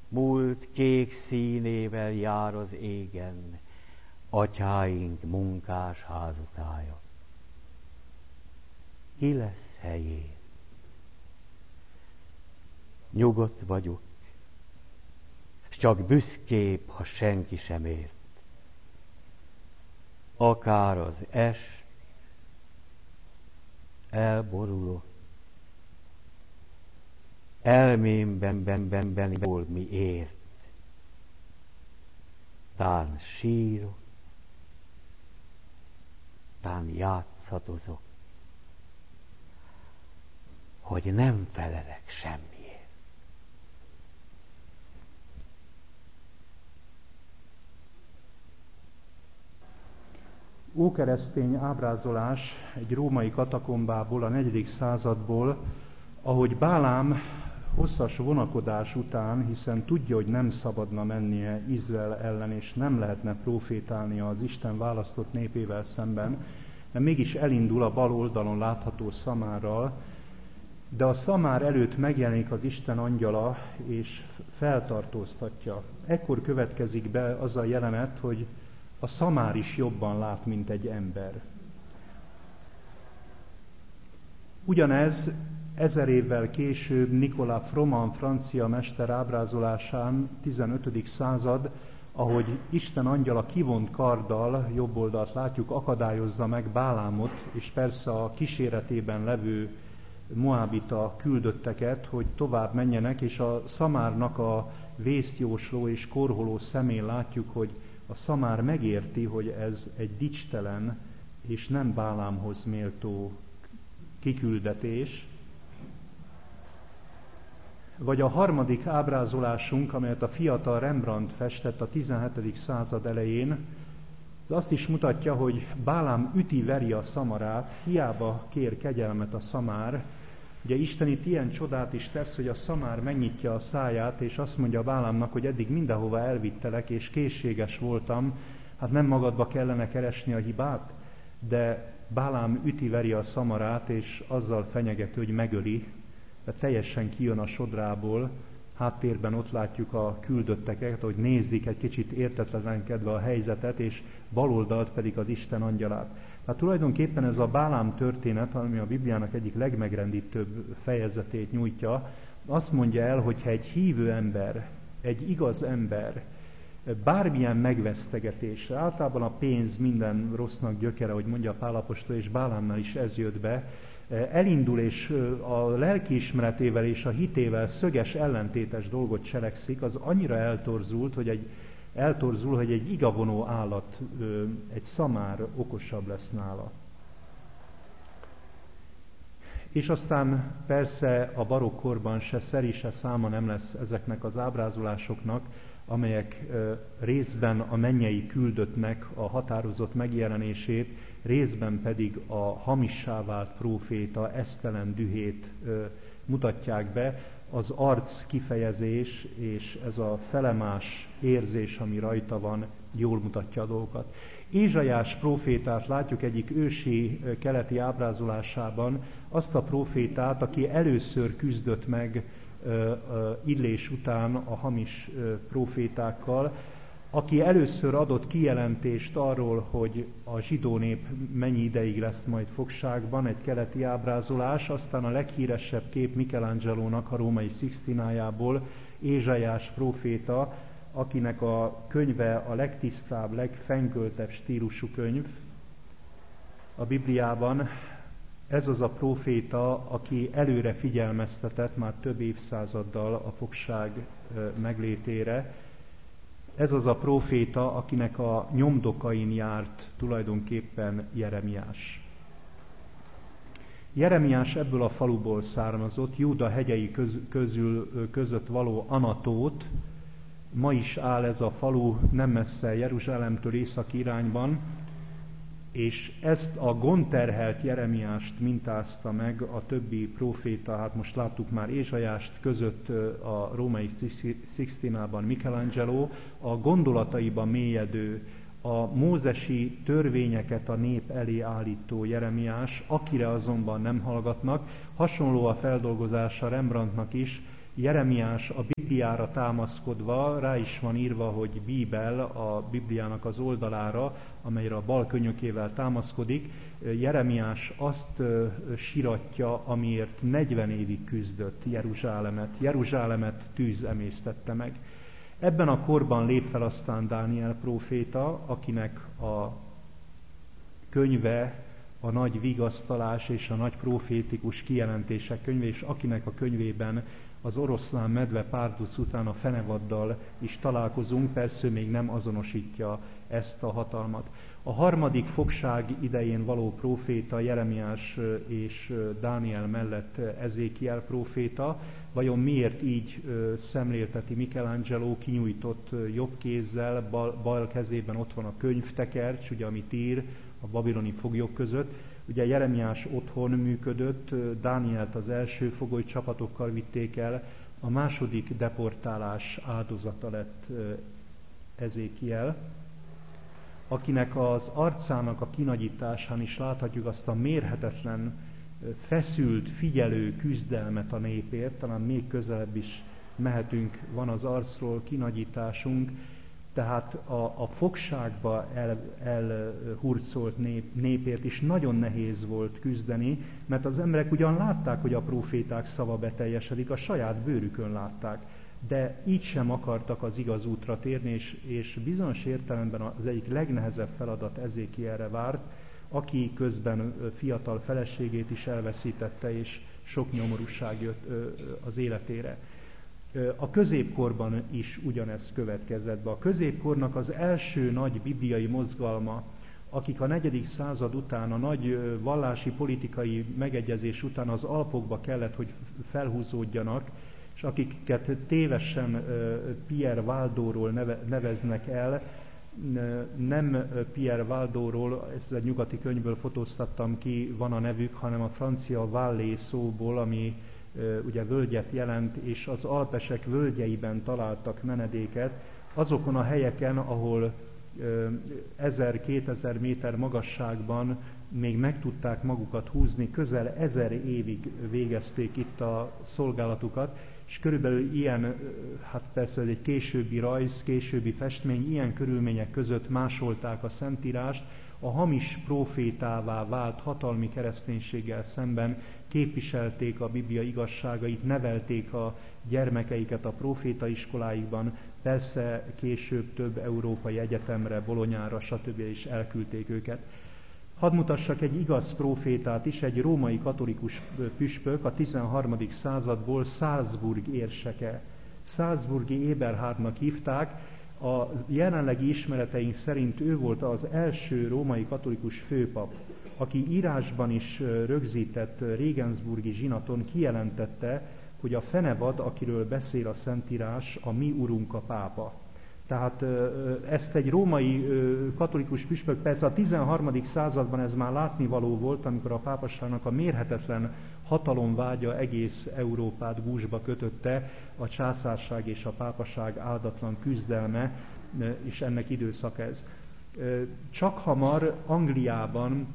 múlt kék színével jár az égen, atyáink munkás házatája. Ki lesz helyén? Nyugodt vagyok, s csak büszkébb, ha senki sem ért. Akár az est, elborulok, elmémben hol mi ért. Tán sírok, tán játszadozok, hogy nem felelek semmiért. Ókeresztény ábrázolás egy római katakombából, a 4. századból, ahogy Bálám hosszas vonakodás után, hiszen tudja, hogy nem szabadna mennie Izrael ellen, és nem lehetne profétálnia az Isten választott népével szemben, de mégis elindul a bal oldalon látható szamárral, de a szamár előtt megjelenik az Isten angyala, és feltartóztatja. Ekkor következik be az a jelenet, hogy a szamár is jobban lát, mint egy ember. Ugyanez 1000 évvel később Nicolas Froment francia mester ábrázolásán, 15. század, ahogy Isten angyala kivont karddal, jobb oldalt látjuk, akadályozza meg Bálámot, és persze a kíséretében levő moábita küldötteket, hogy tovább menjenek, és a szamárnak a vészjósló és korholó szemén látjuk, hogy a szamár megérti, hogy ez egy dicstelen és nem Bálámhoz méltó kiküldetés. Vagy a harmadik ábrázolásunk, amelyet a fiatal Rembrandt festett a 17. század elején, az azt is mutatja, hogy Bálám üti-veri a szamarát, hiába kér kegyelmet a szamár. Ugye Isten itt ilyen csodát is tesz, hogy a szamár megnyitja a száját, és azt mondja Bálámnak, hogy eddig mindenhova elvittelek, és készséges voltam, hát nem magadba kellene keresni a hibát, de Bálám üti-veri a szamarát, és azzal fenyegető, hogy megöli, de teljesen kijön a sodrából. Háttérben ott látjuk a küldötteket, hogy nézik egy kicsit értetlenkedve a helyzetet, és baloldalt pedig az Isten angyalát. Tehát tulajdonképpen ez a Bálám történet, ami a Bibliának egyik legmegrendítőbb fejezetét nyújtja, azt mondja el, hogyha egy hívő ember, egy igaz ember bármilyen megvesztegetésre, általában a pénz minden rossznak gyökere, hogy mondja Pál apostol, és Bálámnál is ez jött be, elindul és a lelkiismeretével és a hitével szöges ellentétes dolgot cselekszik, az annyira eltorzul, hogy egy igavonó állat, egy szamár okosabb lesz nála. És aztán persze a barokk korban se szeri, se száma nem lesz ezeknek az ábrázolásoknak, amelyek részben a mennyei küldöttnek a határozott megjelenését, részben pedig a hamissá vált próféta esztelen dühét mutatják be. Az arc kifejezés és ez a felemás érzés, ami rajta van, jól mutatja a dolgokat. Ézsaiás prófétát látjuk egyik ősi keleti ábrázolásában, azt a prófétát, aki először küzdött meg Illés után a hamis prófétákkal, aki először adott kijelentést arról, hogy a zsidó nép mennyi ideig lesz majd fogságban, egy keleti ábrázolás, aztán a leghíresebb kép Michelangelónak a római Sixtinájából, Ézsaiás próféta, akinek a könyve a legtisztább, legfenköltebb stílusú könyv a Bibliában. Ez az a próféta, aki előre figyelmeztetett már több évszázaddal a fogság meglétére. Ez az a próféta, akinek a nyomdokain járt tulajdonképpen Jeremiás. Jeremiás ebből a faluból származott, Júda hegyei között való Anatót. Ma is áll ez a falu nem messze Jeruzsálemtől északi irányban, és ezt a gondterhelt Jeremiást mintázta meg a többi próféta, hát most láttuk már Ézsaiást, között a római Sixtinában Michelangelo, a gondolataiba mélyedő, a mózesi törvényeket a nép elé állító Jeremiás, akire azonban nem hallgatnak. Hasonló a feldolgozása Rembrandtnak is, Jeremiás a Bibliára támaszkodva, rá is van írva, hogy Bíbel a Bibliának az oldalára, amelyre a bal könyökével támaszkodik. Jeremiás azt siratja, amiért 40 évig küzdött Jeruzsálemet tűz emésztette meg. Ebben a korban lép fel aztán Dániel próféta, akinek a könyve a nagy vigasztalás és a nagy profétikus kijelentések könyve, és akinek a könyvében az oroszlán medve párduc után a fenevaddal is találkozunk, persze még nem azonosítja ezt a hatalmat. A harmadik fogság idején való próféta Jeremiás és Dániel mellett Ezékiel próféta. Vajon miért így szemlélteti Michelangelo kinyújtott jobb kézzel, bal kezében ott van a könyvtekercs, ugye, amit ír a babiloni foglyok között. Ugye Jeremiás otthon működött, Dánielt az első fogoly csapatokkal vitték el, a második deportálás áldozata lett Ezékiel, akinek az arcának a kinagyításán is láthatjuk azt a mérhetetlen, feszült, figyelő küzdelmet a népért, talán még közelebb is mehetünk, van az arcról kinagyításunk, tehát a fogságba elhurcolt népért is nagyon nehéz volt küzdeni, mert az emberek ugyan látták, hogy a próféták szava beteljesedik, a saját bőrükön látták, de így sem akartak az igaz útra térni, és bizonyos értelemben az egyik legnehezebb feladat Ezékielre várt, aki közben fiatal feleségét is elveszítette, és sok nyomorúság jött az életére. A középkorban is ugyanez következett be. A középkornak az első nagy bibliai mozgalma, akik a 4. század után, a nagy vallási politikai megegyezés után az Alpokba kellett, hogy felhúzódjanak, és akiket tévesen Pierre Valdóról neveznek el, nem Pierre Valdóról, ezt egy nyugati könyvből fotóztattam ki, van a nevük, hanem a francia vallée szóból, ami ugye völgyet jelent, és az Alpesek völgyeiben találtak menedéket, azokon a helyeken, ahol 1000-2000 méter magasságban még meg tudták magukat húzni, közel 1000 évig végezték itt a szolgálatukat, és körülbelül ilyen, hát persze ez egy későbbi rajz, későbbi festmény, ilyen körülmények között másolták a Szentírást, a hamis prófétává vált hatalmi kereszténységgel szemben képviselték a Biblia igazságait, nevelték a gyermekeiket a prófétaiskoláikban, persze később több európai egyetemre, Bolonyára, stb. Is elküldték őket. Hadd mutassak egy igaz prófétát is, egy római katolikus püspök, a 13. századból Salzburg érseke. Salzburgi Eberhardnak hívták, a jelenlegi ismereteink szerint ő volt az első római katolikus főpap, aki írásban is rögzített Regensburgi zsinaton kijelentette, hogy a fenevad, akiről beszél a Szentírás, a mi urunk a pápa. Tehát ezt egy római katolikus püspök, persze a 13. században ez már látnivaló volt, amikor a pápasságnak a mérhetetlen hatalomvágya egész Európát gúzsba kötötte, a császárság és a pápaság áldatlan küzdelme, és ennek időszak ez. Csak hamar Angliában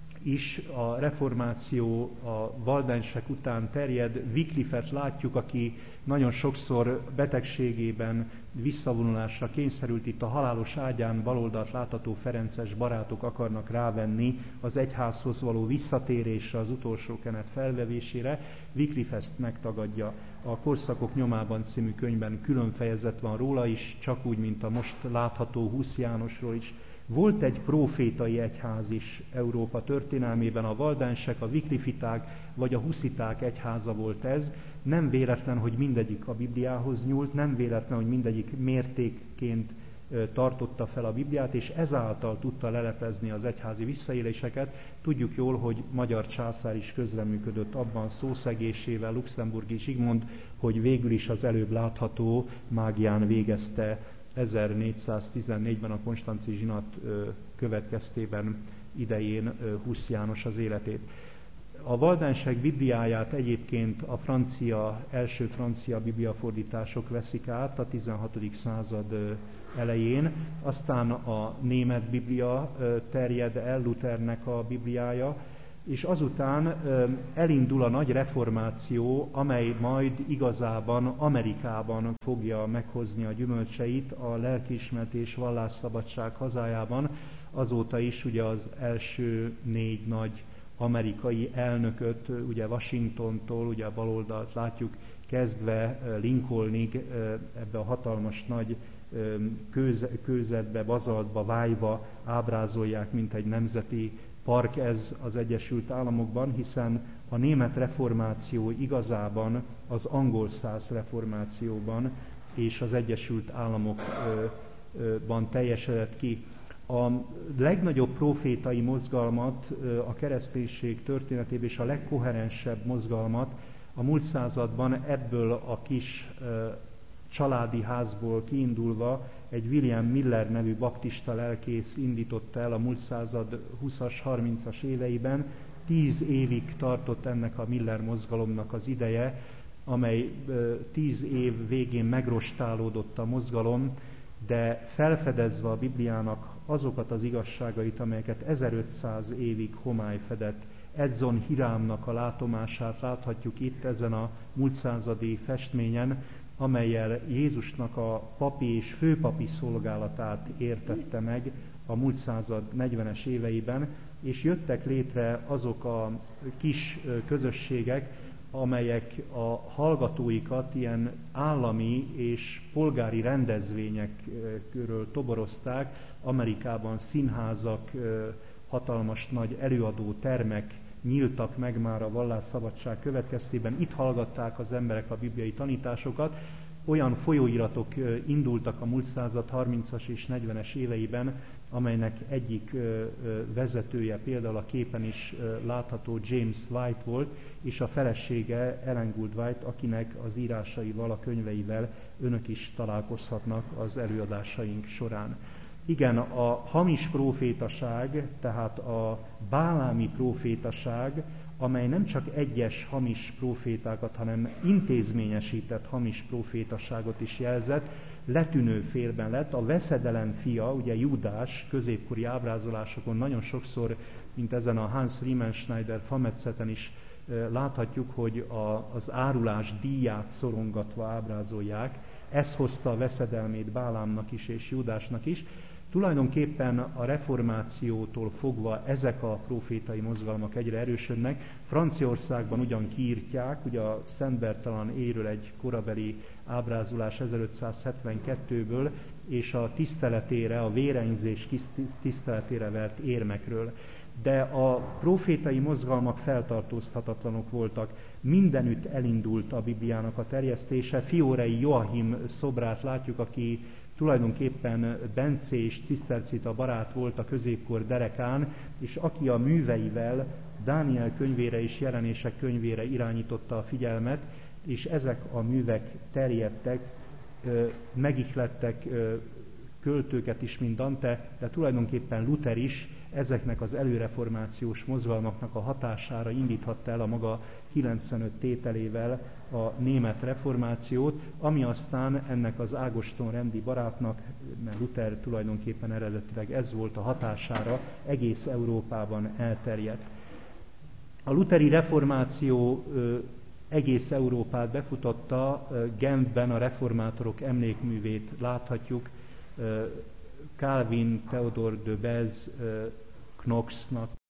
is a reformáció a valdensek után terjed. Wycliffe-et látjuk, aki nagyon sokszor betegségében visszavonulásra kényszerült, itt a halálos ágyán baloldalt látható ferences barátok akarnak rávenni az egyházhoz való visszatérésre, az utolsó kenet felvevésére. Wycliffe ezt megtagadja. A Korszakok nyomában című könyvben külön fejezet van róla is, csak úgy, mint a most látható Husz Jánosról is. Volt egy prófétai egyház is Európa történelmében, a valdensek, a wickliffiták vagy a husziták egyháza volt ez. Nem véletlen, hogy mindegyik a Bibliához nyúlt, nem véletlen, hogy mindegyik mértékként tartotta fel a Bibliát, és ezáltal tudta lelepezni az egyházi visszaéléseket. Tudjuk jól, hogy magyar császár is közreműködött abban szószegésével, Luxemburgi Zsigmond, hogy végül is az előbb látható Mágián végezte 1414-ben a konstanzi zsinat következtében idején Husz János az életét. A valdensek Bibliáját egyébként a első francia bibliafordítások veszik át a 16. század elején, aztán a német Biblia terjed el, Luthernek a Bibliája, és azután elindul a nagy reformáció, amely majd igazában Amerikában fogja meghozni a gyümölcseit, a lelkiismeret és vallásszabadság hazájában. Azóta is ugye az első 4 nagy amerikai elnököt, ugye Washingtontól, ugye a baloldalt látjuk, kezdve Lincolnig ebbe a hatalmas nagy kőzetbe, bazaltba vájva ábrázolják, mint egy nemzeti park ez az Egyesült Államokban, hiszen a német reformáció igazában az angol száz reformációban és az Egyesült Államokban teljesedett ki. A legnagyobb profétai mozgalmat a kereszténység történetében és a legkoherensebb mozgalmat a múlt században ebből a kis családi házból kiindulva egy William Miller nevű baptista lelkész indította el a múlt század 20-as, 30-as éveiben. 10 évig tartott ennek a Miller mozgalomnak az ideje, amely 10 év végén megrostálódott a mozgalom, de felfedezve a Bibliának azokat az igazságait, amelyeket 1500 évig homály fedett, Edzon Hirámnak a látomását láthatjuk itt ezen a múlt századi festményen, amellyel Jézusnak a papi és főpapi szolgálatát értette meg a múlt század 40-es éveiben, és jöttek létre azok a kis közösségek, amelyek a hallgatóikat ilyen állami és polgári rendezvényekről toborozták. Amerikában színházak, hatalmas nagy előadó termek nyíltak meg már a vallásszabadság következtében. Itt hallgatták az emberek a bibliai tanításokat. Olyan folyóiratok indultak a múlt század 30-as és 40-es éveiben, amelynek egyik vezetője például a képen is látható James White volt, és a felesége Ellen Gould White, akinek az írásaival, a könyveivel önök is találkozhatnak az előadásaink során. Igen, a hamis prófétaság, tehát a bálámi prófétaság, amely nem csak egyes hamis prófétákat, hanem intézményesített hamis prófétaságot is jelzett, letűnő félben lett. A veszedelem fia, ugye Júdás, középkori ábrázolásokon nagyon sokszor, mint ezen a Hans Riemenschneider fametszeten is láthatjuk, hogy az árulás díját szorongatva ábrázolják. Ez hozta a veszedelmét Bálámnak is és Júdásnak is. Tulajdonképpen a reformációtól fogva ezek a profétai mozgalmak egyre erősödnek. Franciaországban ugyan kiírtják, ugye a Szent Bertalan éről egy korabeli ábrázolás 1572-ből, és a tiszteletére, a vérengzés tiszteletére vert érmekről. De a profétai mozgalmak feltartóztathatatlanok voltak. Mindenütt elindult a Bibliának a terjesztése. Fiorei Joachim szobrát látjuk, aki tulajdonképpen bencés, cisztercita barát volt a középkor derekán, és aki a műveivel Dániel könyvére és Jelenések könyvére irányította a figyelmet, és ezek a művek terjedtek, megihlettek költőket is, mint Dante, de tulajdonképpen Luther is ezeknek az előreformációs mozgalmaknak a hatására indíthatta el a maga 95 tételével a német reformációt, ami aztán ennek az Ágoston rendi barátnak, mert Luther tulajdonképpen eredetileg ez volt a hatására, egész Európában elterjedt. A lutheri reformáció egész Európát befutotta, Genfben a reformátorok emlékművét láthatjuk, Calvin, Theodore de Beze, Knoxnak